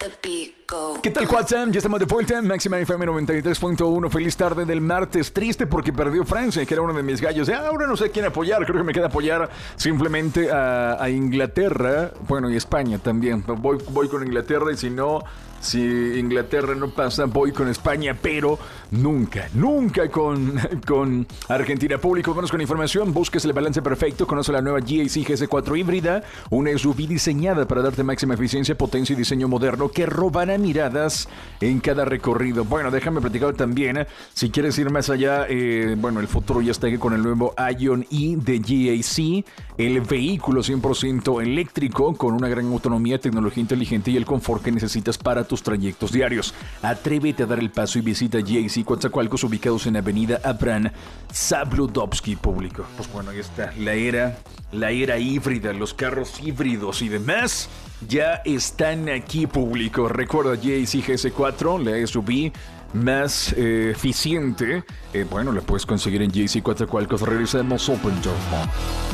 ¿Qué tal, WhatsApp? Ya estamos de vuelta. Máxima FM 93.1. Feliz tarde del martes. Triste porque perdió Francia, que era uno de mis gallos. Ahora no sé a quién apoyar. Creo que me queda apoyar simplemente a Inglaterra. Bueno, y España también. Voy con Inglaterra y si Inglaterra no pasa, voy con España, pero nunca con Argentina. Público, vamos con información. Busques el balance perfecto. Conoce la nueva GAC GS4 híbrida, una SUV diseñada para darte máxima eficiencia, potencia y diseño moderno que robará miradas en cada recorrido. Bueno, déjame platicar también, si quieres ir más allá, el futuro ya está aquí con el nuevo Ion E de GAC, el vehículo 100% eléctrico con una gran autonomía, tecnología inteligente y el confort que necesitas para tus trayectos diarios. Atrévete a dar el paso y visita GAC Coatzacoalcos, ubicados en Avenida Abraham Zabludovsky. Público, pues bueno, ahí está la era híbrida, los carros híbridos y demás ya están aquí, público. Recuerda, GAC GS4, la SUV más eficiente, la puedes conseguir en GAC Coatzacoalcos. Regresamos Open Door.